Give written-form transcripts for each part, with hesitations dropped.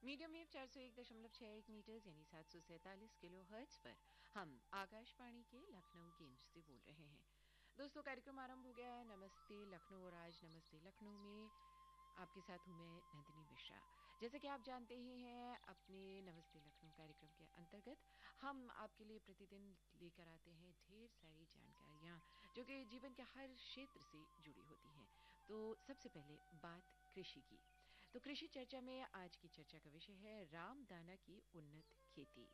Medium wave 401.61 metres यानी 747 kilo hertz पर हम आकाशवाणी के लखनऊ केंद्र से बोल रहे हैं। दोस्तों, कार्यक्रम आरंभ हो गया है नमस्ते लखनऊ, और आज नमस्ते लखनऊ में आपके साथ हूं मैं नंदिनी मिश्रा। जैसे कि आप जानते ही हैं, अपने नमस्ते लखनऊ कार्यक्रम के अंतर्गत हम आपके लिए प्रतिदिन लेकर आते हैं ढेर सारी जानकारियां जो कि जीवन के हर क्षेत्र से जुड़ी होती हैं। तो सबसे पहले बात कृषि की। तो कृषि चर्चा में आज की चर्चा का विषय है रामदाना की उन्नत खेती।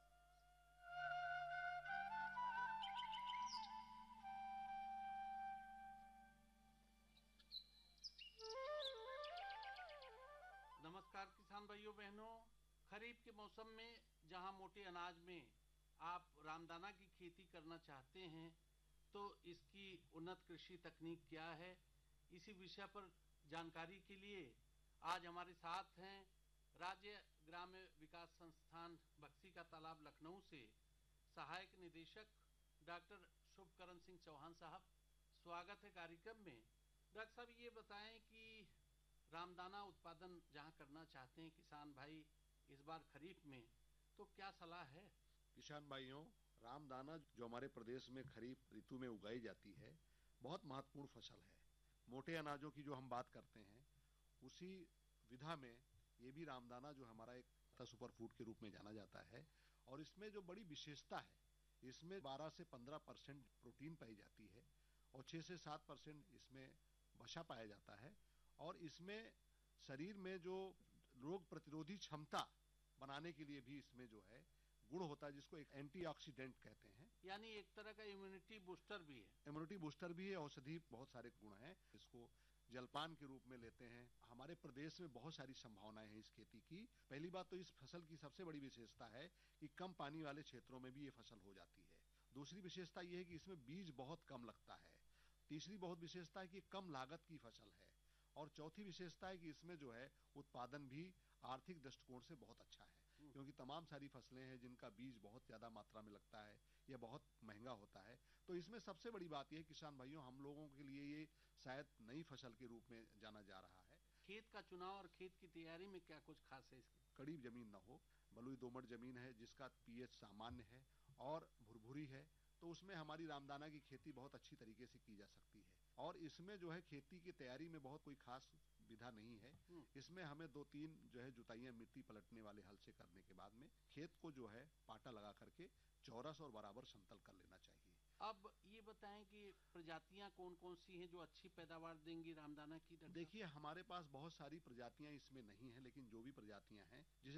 नमस्कार किसान भाइयों बहनों। खरीफ के मौसम में जहां मोटे अनाज में आप रामदाना की खेती करना चाहते हैं, तो इसकी उन्नत कृषि तकनीक क्या है, इसी विषय पर जानकारी के लिए आज हमारे साथ हैं राज्य ग्राम्य विकास संस्थान बक्सी का तालाब लखनऊ से सहायक निदेशक डॉक्टर शुभकरण सिंह चौहान साहब। स्वागत है कार्यक्रम में। डॉक्टर साहब, ये बताएं कि रामदाना उत्पादन जहां करना चाहते हैं किसान भाई इस बार खरीफ में, तो क्या सलाह है? किसान भाइयों, रामदाना जो हमारे प्रदेश में खरीफ ऋतु में उगाई जाती है, बहुत महत्वपूर्ण फसल है। मोटे अनाजों की जो हम बात करते हैं, उसी विधा में ये भी रामदाना जो हमारा एक सुपर फूड के रूप में जाना जाता है। और इसमें जो बड़ी विशेषता है, इसमें 12 से 15% प्रोटीन पाई जाती है और 6 से 7% इसमें वसा पाया जाता है। और इसमें शरीर में जो रोग प्रतिरोधी क्षमता बनाने के लिए भी इसमें जो है गुण होता है, जिसको एक एंटीऑक्सीडेंट कहते हैं। यानी एक तरह का इम्यूनिटी बूस्टर भी है। इम्यूनिटी बूस्टर भी है, औषधि बहुत सारे गुण हैं। इसको जलपान के रूप में लेते हैं। हमारे प्रदेश में बहुत सारी संभावनाएं हैं इस खेती की। पहली बात तो इस फसल की सबसे बड़ी विशेषता है कि कम पानी वाले क्षेत्रों में भी ये फसल हो जाती है। दूसरी विशेषता यह है कि इसमें बीज बहुत कम लगता है। तीसरी बहुत विशेषता है कि कम लागत की फसल है। और चौथी विशेषता है कि इसमें जो है उत्पादन भी आर्थिक दृष्टिकोण से बहुत अच्छा है, क्योंकि तमाम सारी फसलें हैं जिनका बीज बहुत ज्यादा मात्रा में लगता है, यह बहुत महंगा होता है। तो इसमें सबसे बड़ी बात यह है किसान भाइयों, हम लोगों के लिए ये शायद नई फसल के रूप में जाना जा रहा है। खेत का चुनाव और खेत की तैयारी में क्या कुछ खास है इसकी? कड़ी जमीन न हो, बलुई दोमट जमीन है जिसका पीएच सामान्य है और भुरभुरी है, तो उसमें हमारी रामदाना की खेती बहुत अच्छी तरीके से की जा सकती है। और इसमें जो है खेती की तैयारी में बहुत कोई खास विधा नहीं है। इसमें हमें 2-3 जो है जुताइयां मिट्टी पलटने वाले हल से करने के बाद में खेत को जो है पाटा लगा करके चौरस और बराबर समतल कर लेना चाहिए। अब ये बताएं कि प्रजातियां कौन कौन सी हैं जो अच्छी पैदावार देंगी रामदाना की? देखिए, हमारे पास बहुत सारी प्रजातियां इसमें नहीं है, लेकिन जो भी प्रजातियां हैं, जैसे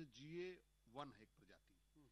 GA1 है एक प्रजाति।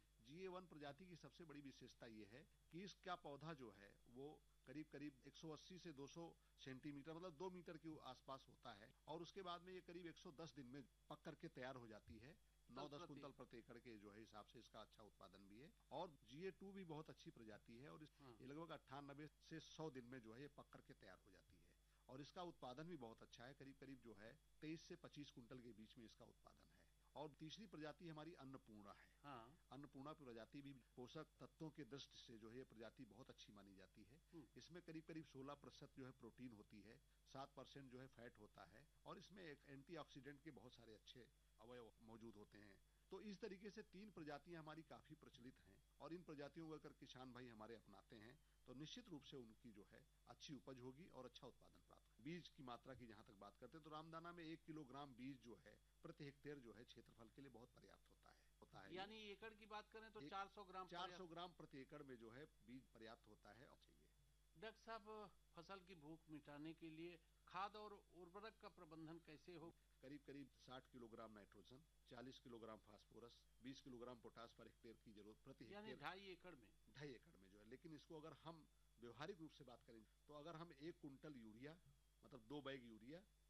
GA1 प्रजाति की सबसे बड़ी विशेषता यह है कि इसका पौधा जो है वो करीब करीब 180 से 200 सेंटीमीटर, मतलब 2 मीटर के आसपास होता है। और उसके बाद में ये करीब 110 दिन में पक करके तैयार हो जाती है। 9-10 कुंतल प्रति एकड़ के जो है हिसाब से इसका अच्छा उत्पादन भी है। और GA2 भी बहुत अच्छी प्रजाति है, और ये लगभग 98 से 100 दिन में जो है ये पक करके तैयार हो जाती है। और इसका उत्पादन भी बहुत अच्छा है, करीब करीब जो है 23 से 25 कुंटल के बीच में इसका उत्पादन है। और तीसरी प्रजाति हमारी अन्नपूर्णा है। अन्नपूर्णा प्रजाति भी पोषक तत्वों के दृष्टि से जो है प्रजाति बहुत अच्छी मानी जाती है। इसमें करीब करीब 16% जो है प्रोटीन होती है, 7% जो है फैट होता है, और इसमें एक एंटीऑक्सीडेंट के बहुत सारे अच्छे अवयव मौजूद होते हैं। तो इस तरीके से 3 प्रजातियां हमारी काफी प्रचलित हैं, और इन प्रजातियों को अगर किसान भाई हमारे अपनाते हैं तो निश्चित रूप से उनकी जो है अच्छी उपज होगी और अच्छा उत्पादन प्राप्त होगा। बीज की मात्रा की जहां तक बात करते हैं, तो रामदाना में 1 किलोग्राम बीज जो है प्रति हेक्टेयर जो है क्षेत्रफल के लिए बहुत पर्याप्त होता है। यानी एकड़ की बात करें तो 400 ग्राम प्रति एकड़ में जो है बीज पर्याप्त होता है और चाहिए। डॉक्टर साहब, फसल की भूख मिटाने के लिए खाद और उर्वरक का प्रबंधन कैसे हो? करीब करीब 60 kilogram nitrogen, 40 kilogram phosphorus, 20 kilogram potash per hectare की जरूरत प्रति हेक्टेयर, यानी 2.5 एकड़ में। 2.5 एकड़ में जो है। लेकिन इसको अगर हम व्यवहारिक रूप से बात करें, तो अगर हम 1 कुंटल यूरिया, मतलब 2 बैग यूरिया